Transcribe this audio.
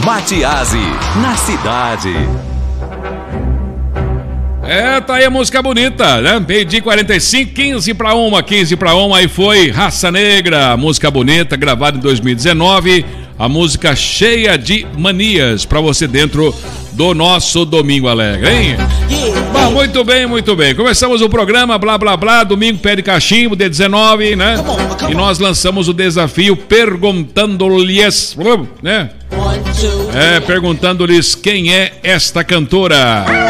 Matiasi, na cidade. Tá aí a música bonita, né? Meio-dia 45, 15 para 1, aí foi Raça Negra, música bonita, gravada em 2019, a música cheia de manias para você dentro do nosso Domingo Alegre, hein? Bom, muito bem, começamos o programa, blá blá blá, domingo pé de cachimbo, dia 19, né? E nós lançamos o desafio perguntando-lhes, né? Perguntando-lhes quem é esta cantora.